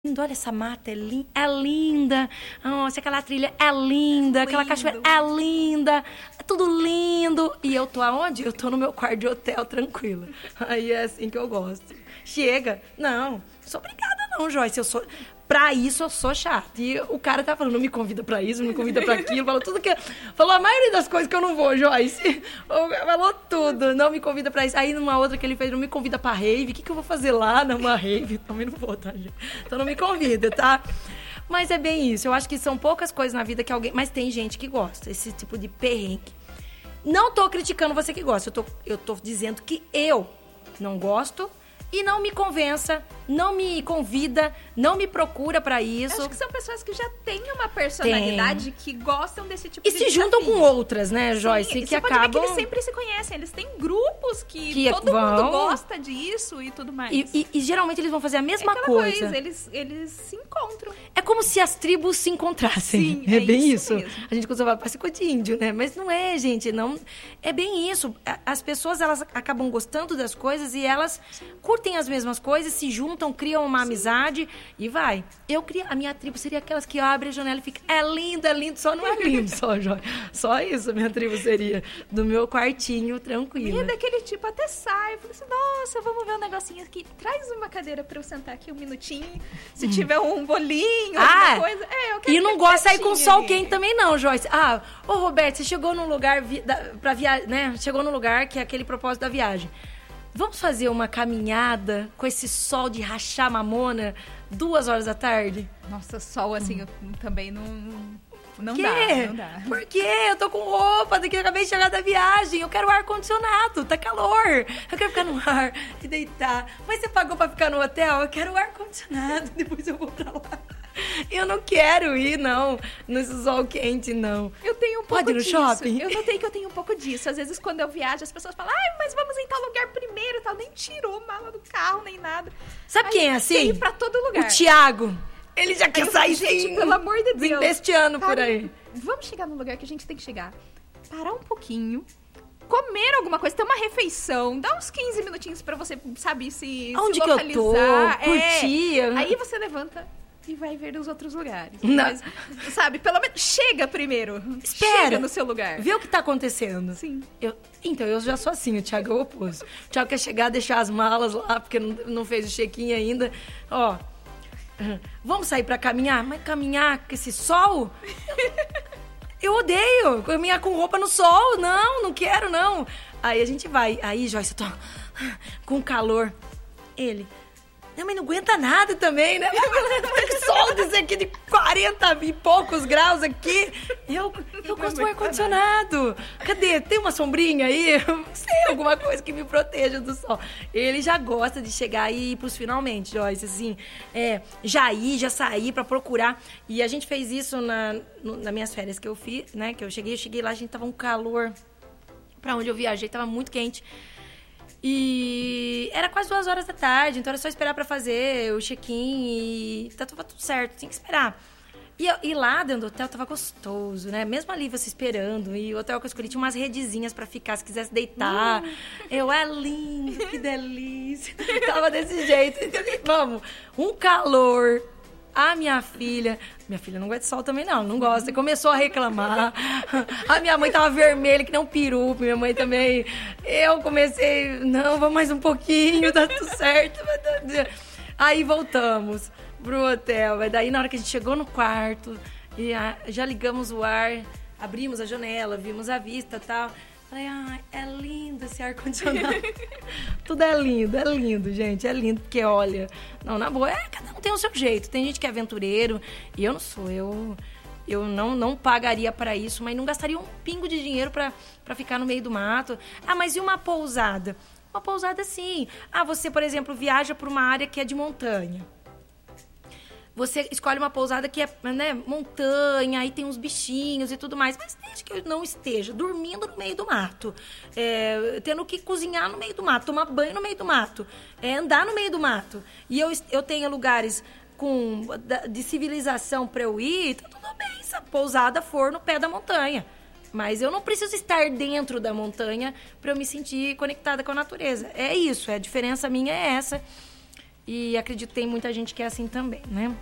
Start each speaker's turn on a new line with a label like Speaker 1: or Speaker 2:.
Speaker 1: Olha, essa mata é linda. Nossa, aquela trilha é linda. Aquela cachoeira é linda. É tudo lindo. E eu tô aonde? Eu tô no meu quarto de hotel, tranquila. Aí é assim que eu gosto. Chega. Não, sou obrigada não, Joyce. Pra isso eu sou chata. E o cara tá falando, não me convida pra isso, não me convida pra aquilo. Falou tudo que... Falou a maioria das coisas que eu não vou, Joyce. Falou tudo. Não me convida pra isso. Aí numa outra que ele fez, não me convida pra rave. O que eu vou fazer lá numa rave? Também não vou, tá, gente? Então não me convida, tá? Mas é bem isso. Eu acho que são poucas coisas na vida que alguém... Mas tem gente que gosta. Esse tipo de perrengue. Não tô criticando você que gosta. Eu tô dizendo que eu não gosto. E não me convença, não me convida, não me procura pra isso.
Speaker 2: Acho que são pessoas que já têm uma personalidade que gostam desse tipo de
Speaker 1: desafio. E se juntam com outras, né, Joyce?
Speaker 2: Sim,
Speaker 1: que
Speaker 2: você
Speaker 1: acabam...
Speaker 2: pode ver que eles sempre se conhecem. Eles têm grupos que todo mundo gosta disso e tudo mais.
Speaker 1: E geralmente eles vão fazer a mesma coisa.
Speaker 2: Eles se encontram.
Speaker 1: É como se as tribos se encontrassem.
Speaker 2: Sim,
Speaker 1: é bem isso.
Speaker 2: Mesmo.
Speaker 1: A gente costuma falar, parece coisa de índio, né? Mas não é, gente. Não... É bem isso. As pessoas, elas acabam gostando das coisas e elas curtem as mesmas coisas, se juntam, criam uma amizade e vai. A minha tribo seria aquelas que abrem a janela e fica, é lindo, só não é lindo, só, Jóia. Só isso a minha tribo seria. Do meu quartinho, tranquilo.
Speaker 2: E é daquele tipo, até sai, fala assim, nossa, vamos ver um negocinho aqui, traz uma cadeira pra eu sentar aqui um minutinho, se tiver um bolinho, alguma coisa. Eu quero.
Speaker 1: E não gosta de sair com sol quente também não, Joyce. Ô Roberto, você chegou num lugar pra viajar, né? Chegou num lugar que é aquele propósito da viagem. Vamos fazer uma caminhada com esse sol de rachar mamona 2 horas da tarde?
Speaker 2: Nossa, sol assim, eu também não dá.
Speaker 1: Por quê? Eu tô com roupa, daqui eu acabei de chegar da viagem. Eu quero ar-condicionado, tá calor. Eu quero ficar no ar e deitar. Mas você pagou pra ficar no hotel? Eu quero ar-condicionado, depois eu vou pra lá. Eu não quero ir, não, nesse sol quente, não.
Speaker 2: Eu tenho um pouco disso.
Speaker 1: Pode ir no shopping?
Speaker 2: Eu notei que eu tenho um pouco disso. Às vezes, quando eu viajo, as pessoas falam, mas vamos em tal lugar primeiro e tal. Nem tirou mala do carro, nem nada.
Speaker 1: Sabe quem é assim?
Speaker 2: Quer ir pra todo lugar.
Speaker 1: O Thiago. Ele já quer sair,
Speaker 2: gente, pelo amor de Deus.
Speaker 1: Investiando por aí.
Speaker 2: Vamos chegar no lugar que a gente tem que chegar. Parar um pouquinho. Comer alguma coisa, ter uma refeição, dá uns 15 minutinhos pra você, sabe, se localizar.
Speaker 1: Onde que eu tô? Curtir.
Speaker 2: Aí você levanta e vai ver os outros lugares. Mas, sabe, pelo menos chega primeiro.
Speaker 1: Espera.
Speaker 2: Chega no seu lugar.
Speaker 1: Vê o que tá acontecendo.
Speaker 2: Sim.
Speaker 1: Então, eu já sou assim, o Thiago é o oposto. O Thiago quer chegar, deixar as malas lá, porque não fez o check-in ainda. Vamos sair pra caminhar? Mas caminhar com esse sol? Eu odeio caminhar com roupa no sol. Não quero, não. Aí a gente vai. Aí, Joyce, eu tô com calor. Ele... Não, mas não aguenta nada também, né? Que sol desse aqui de 40 e poucos graus aqui. Eu gosto do ar-condicionado. Cadê? Tem uma sombrinha aí? Não sei, alguma coisa que me proteja do sol. Ele já gosta de chegar e ir pros finalmente, Joyce, assim. Já sair pra procurar. E a gente fez isso nas minhas férias que eu fiz, né? Que eu cheguei lá, a gente tava um calor. Pra onde eu viajei, tava muito quente. E era quase 2 horas da tarde, então era só esperar pra fazer o check-in e tava tudo certo, tinha que esperar. E lá dentro do hotel tava gostoso, né? Mesmo ali você esperando, e o hotel que eu escolhi tinha umas redezinhas pra ficar, se quisesse deitar. É lindo, que delícia. Tava desse jeito, vamos, um calor. A minha filha não gosta de sol também não gosta, começou a reclamar. A minha mãe tava vermelha que nem um peru, minha mãe também. Eu comecei, não, vamos mais um pouquinho, tá tudo certo. Aí voltamos pro hotel, daí na hora que a gente chegou no quarto, e já ligamos o ar, abrimos a janela, vimos a vista e tal. Falei, é lindo esse ar-condicionado. Tudo é lindo, gente. É lindo, porque olha... Não, na boa, cada um tem o seu jeito. Tem gente que é aventureiro, e eu não sou. Eu não pagaria pra isso, mas não gastaria um pingo de dinheiro pra ficar no meio do mato. Mas e uma pousada? Uma pousada, sim. Você, por exemplo, viaja pra uma área que é de montanha. Você escolhe uma pousada que é, né, montanha, aí tem uns bichinhos e tudo mais. Mas desde que eu não esteja dormindo no meio do mato, tendo que cozinhar no meio do mato, tomar banho no meio do mato, andar no meio do mato. E eu tenho lugares de civilização para eu ir, tá tudo bem se a pousada for no pé da montanha. Mas eu não preciso estar dentro da montanha para eu me sentir conectada com a natureza. É isso, a diferença minha é essa. E acredito que tem muita gente que é assim também, né?